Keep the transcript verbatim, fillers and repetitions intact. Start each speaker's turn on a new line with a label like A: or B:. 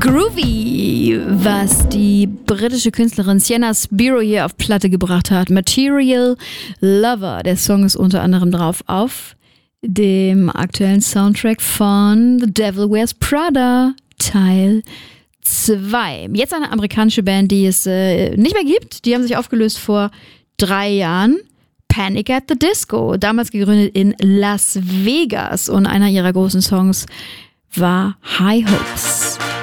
A: Groovy, was die britische Künstlerin Sienna Spiro hier auf Platte gebracht hat. Material Lover. Der Song ist unter anderem drauf auf dem aktuellen Soundtrack von The Devil Wears Prada Teil zwei. Jetzt eine amerikanische Band, die es äh, nicht mehr gibt. Die haben sich aufgelöst vor drei Jahren. Panic at the Disco. Damals gegründet in Las Vegas. Und einer ihrer großen Songs war High Hopes.